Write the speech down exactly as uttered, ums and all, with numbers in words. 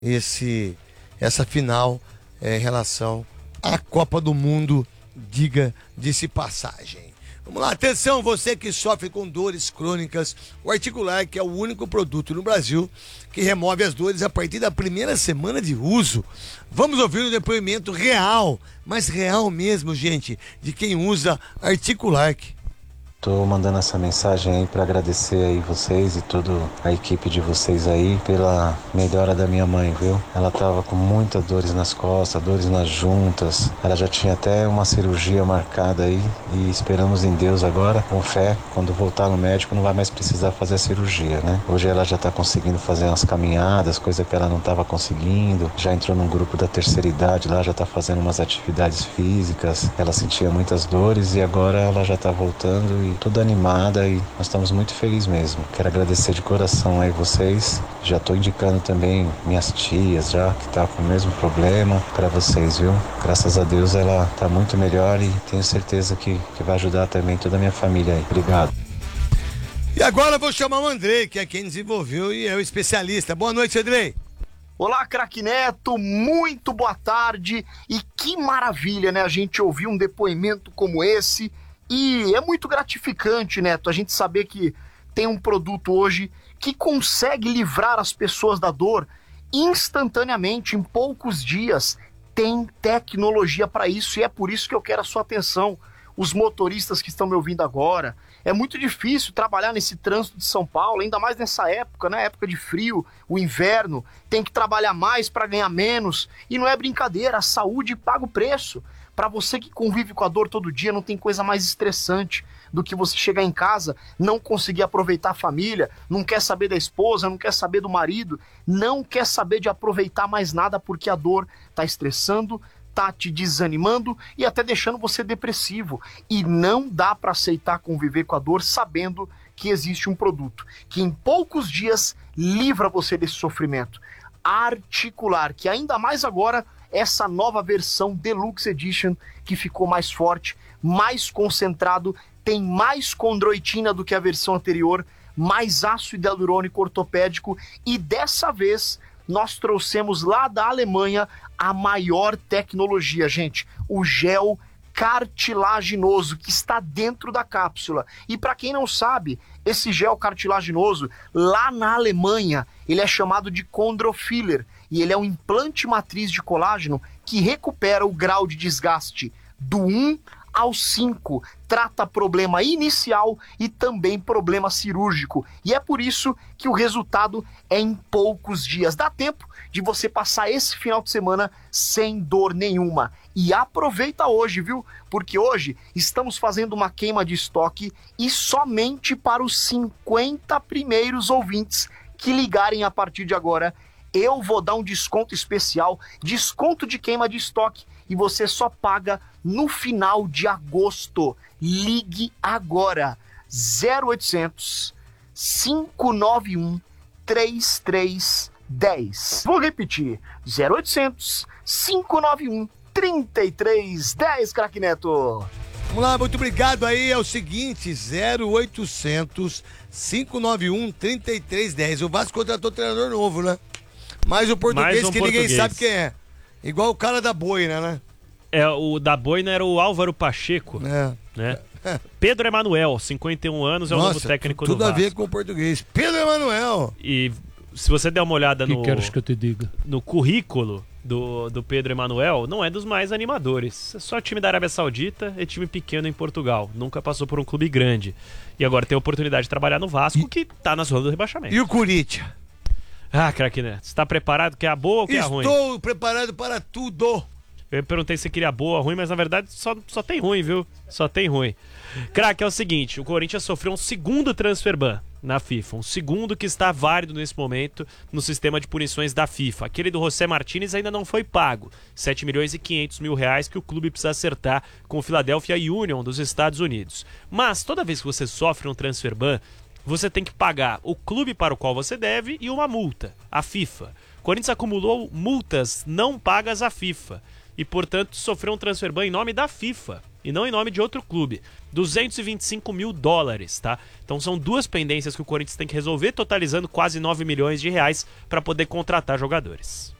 esse, essa final é, em relação à Copa do Mundo, diga-se passagem. Vamos lá, atenção, você que sofre com dores crônicas, o Articular, que é o único produto no Brasil que remove as dores a partir da primeira semana de uso. Vamos ouvir um depoimento real, mas real mesmo, gente, de quem usa Articular. Tô mandando essa mensagem aí para agradecer aí vocês e toda a equipe de vocês aí pela melhora da minha mãe, viu? Ela tava com muitas dores nas costas, dores nas juntas. Ela já tinha até uma cirurgia marcada aí e esperamos em Deus agora, com fé, quando voltar no médico não vai mais precisar fazer a cirurgia, né? Hoje ela já tá conseguindo fazer umas caminhadas, coisa que ela não tava conseguindo. Já entrou num grupo da terceira idade lá, já tá fazendo umas atividades físicas. Ela sentia muitas dores e agora ela já tá voltando e toda animada e nós estamos muito felizes mesmo. Quero agradecer de coração aí vocês. Já estou indicando também minhas tias já que tá com o mesmo problema para vocês, viu? Graças a Deus ela tá muito melhor e tenho certeza que, que vai ajudar também toda a minha família aí. Obrigado. E agora eu vou chamar o Andrei, que é quem desenvolveu e é o especialista. Boa noite, Andrei. Olá, craque Neto, muito boa tarde e que maravilha, né? A gente ouvir um depoimento como esse. E é muito gratificante, Neto, a gente saber que tem um produto hoje que consegue livrar as pessoas da dor instantaneamente, em poucos dias. Tem tecnologia para isso e é por isso que eu quero a sua atenção. Os motoristas que estão me ouvindo agora, é muito difícil trabalhar nesse trânsito de São Paulo, ainda mais nessa época, né? Época de frio, o inverno, tem que trabalhar mais para ganhar menos. E não é brincadeira, a saúde paga o preço. Para você que convive com a dor todo dia, não tem coisa mais estressante do que você chegar em casa, não conseguir aproveitar a família, não quer saber da esposa, não quer saber do marido, não quer saber de aproveitar mais nada porque a dor tá estressando, tá te desanimando e até deixando você depressivo. E não dá para aceitar conviver com a dor sabendo que existe um produto que em poucos dias livra você desse sofrimento. Articular, que ainda mais agora essa nova versão Deluxe Edition que ficou mais forte, mais concentrado, tem mais condroitina do que a versão anterior, mais ácido hialurônico ortopédico e dessa vez nós trouxemos lá da Alemanha a maior tecnologia, gente, o gel cartilaginoso que está dentro da cápsula. E para quem não sabe, esse gel cartilaginoso lá na Alemanha, ele é chamado de Chondrofiller e ele é um implante matriz de colágeno que recupera o grau de desgaste do um ao cinco, trata problema inicial e também problema cirúrgico. E é por isso que o resultado é em poucos dias. Dá tempo de você passar esse final de semana sem dor nenhuma. E aproveita hoje, viu? Porque hoje estamos fazendo uma queima de estoque e somente para os cinquenta primeiros ouvintes que ligarem a partir de agora, eu vou dar um desconto especial, desconto de queima de estoque, e você só paga no final de agosto. Ligue agora, zero oitocentos, cinco nove um, três três um zero. Vou repetir, zero oitocentos, cinco nove um, três três um zero, craque Neto. Vamos lá, muito obrigado aí, é o seguinte, zero oitocentos, cinco nove um, três três um zero. O Vasco contratou treinador novo, né? Mais o português Mais um que português. ninguém sabe quem é. Igual o cara da boina, né? É, o da boina era o Álvaro Pacheco, É. né? Pedro Emanuel, cinquenta e um anos, é o Nossa, novo técnico tudo do Vasco. a ver com o português. Pedro Emanuel. E se você der uma olhada que no, queres que eu te diga? no currículo do, do Pedro Emanuel, não é dos mais animadores. É só time da Arábia Saudita e time pequeno em Portugal. Nunca passou por um clube grande. E agora tem a oportunidade de trabalhar no Vasco, e... que tá na zona do rebaixamento. E o Corinthians? Ah, craque Neto, você tá preparado? Quer a boa ou quer a ruim? Estou preparado para tudo. Eu perguntei se queria boa ou ruim, mas na verdade só, só tem ruim, viu? Só tem ruim. Craque, é o seguinte, o Corinthians sofreu um segundo transfer ban na FIFA, um segundo que está válido nesse momento no sistema de punições da FIFA. Aquele do José Martínez ainda não foi pago, sete milhões e quinhentos mil reais que o clube precisa acertar com o Philadelphia Union dos Estados Unidos. Mas toda vez que você sofre um transfer ban, você tem que pagar o clube para o qual você deve e uma multa, a FIFA. O Corinthians acumulou multas não pagas à FIFA. e, portanto, sofreu um transfer ban em nome da FIFA e não em nome de outro clube. duzentos e vinte e cinco mil dólares, tá? Então são duas pendências que o Corinthians tem que resolver, totalizando quase nove milhões de reais para poder contratar jogadores.